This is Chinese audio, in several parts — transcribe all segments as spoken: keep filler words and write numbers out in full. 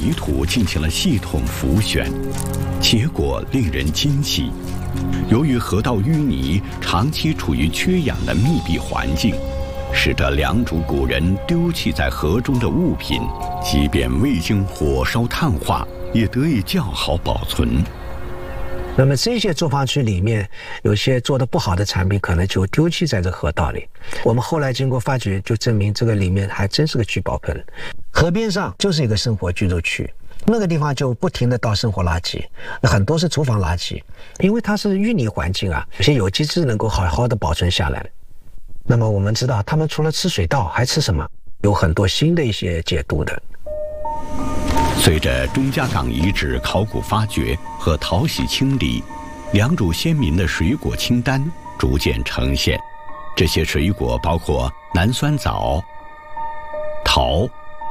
泥土进行了系统浮选，结果令人惊奇。由于河道淤泥长期处于缺氧的密闭环境，使得良渚古人丢弃在河中的物品，即便未经火烧炭化，也得以较好保存。 那么这些作坊区里面，有些做的不好的产品，可能就丢弃在这河道里。我们后来经过发掘，就证明这个里面还真是个聚宝盆。河边上就是一个生活居住区，那个地方就不停的倒生活垃圾，很多是厨房垃圾，因为它是淤泥环境啊，有些有机质能够好好的保存下来。那么我们知道，他们除了吃水稻，还吃什么？有很多新的一些解读的。 随着钟家港遗址考古发掘和淘洗清理，良渚先民的水果清单逐渐呈现。这些水果包括南酸枣、桃、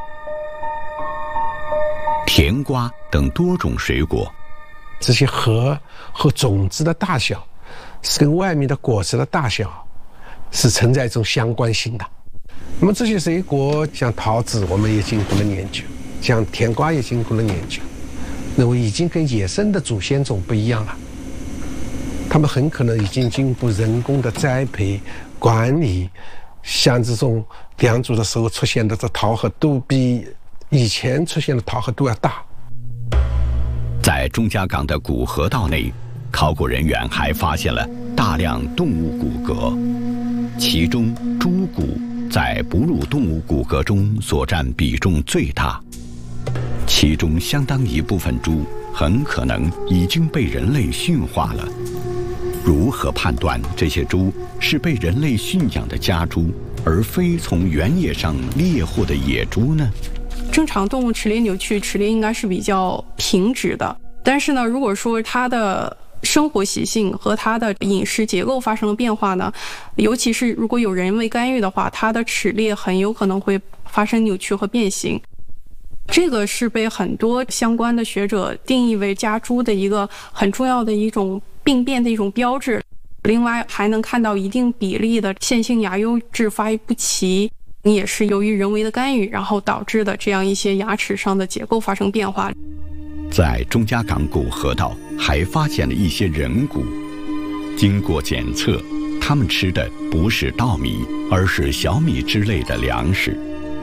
甜瓜等多种水果。 这些核和种子的大小是跟外面的果实的大小是存在一种相关性的。那么这些水果像桃子，我们也经过了研究，像甜瓜也经过了研究，那么已经跟野生的祖先种不一样了。他们很可能已经经过人工的栽培管理，像这种良渚的时候出现的这桃核都比以前出现的桃核都要大。 在钟家港的古河道内，考古人员还发现了大量动物骨骼，其中猪骨在哺乳动物骨骼中所占比重最大，其中相当一部分猪很可能已经被人类驯化了。如何判断这些猪是被人类驯养的家猪，而非从原野上猎获的野猪呢？ 正常动物齿列扭曲，齿列应该是比较平直的，但是呢，如果说它的生活习性和它的饮食结构发生了变化呢，尤其是如果有人为干预的话，它的齿列很有可能会发生扭曲和变形。这个是被很多相关的学者定义为家猪的一个很重要的一种病变的一种标志。另外还能看到一定比例的线性牙优质发育不齐，也是由于人为的干预然后导致的这样一些牙齿上的结构发生变化。 在钟家港古河道还发现了一些人骨，经过检测，他们吃的不是稻米，而是小米之类的粮食。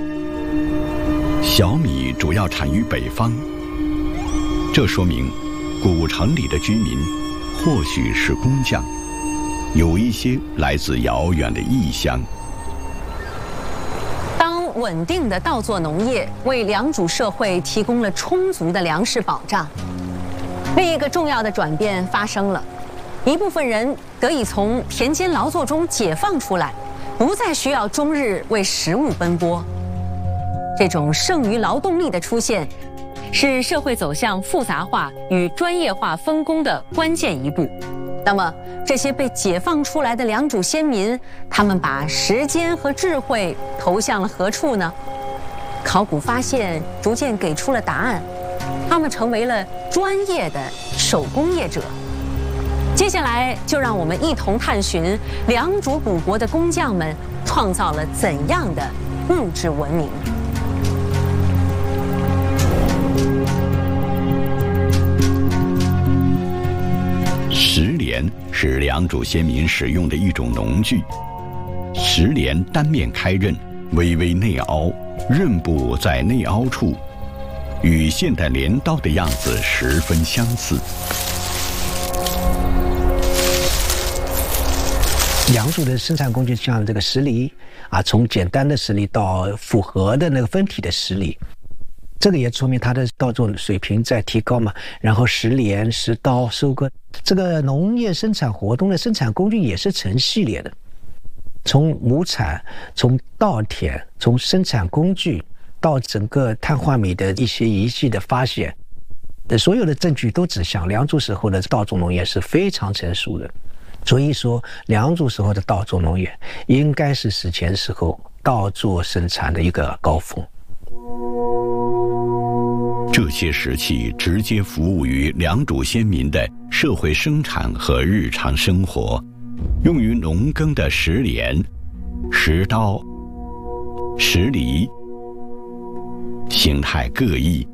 小米主要产于北方，这说明古城里的居民或许是工匠，有一些来自遥远的异乡。 当稳定的稻作农业为良渚社会提供了充足的粮食保障，另一个重要的转变发生了，一部分人得以从田间劳作中解放出来，不再需要终日为食物奔波。这种剩余劳动力的出现，是社会走向复杂化与专业化分工的关键一步。那么，这些被解放出来的良渚先民，他们把时间和智慧投向了何处呢？考古发现逐渐给出了答案，他们成为了专业的手工业者。接下来，就让我们一同探寻良渚古国的工匠们创造了怎样的物质文明。 石镰是良渚先民使用的一种农具，石镰单面开刃，微微内凹，刃部在内凹处，与现代镰刀的样子十分相似。 良渚的生产工具像这个石犁啊，从简单的石犁到复合的那个分体的石犁，这个也说明它的稻作水平在提高嘛。然后石镰、石刀、收割，这个农业生产活动的生产工具也是成系列的，从亩产、从稻田、从生产工具到整个碳化米的一些仪器的发现，所有的证据都指向良渚时候的稻作农业是非常成熟的。所以说，良渚时候的稻作农业应该是史前时候稻作生产的一个高峰。 这些石器直接服务于良渚先民的社会生产和日常生活，用于农耕的石镰、石刀、石犁，形态各异，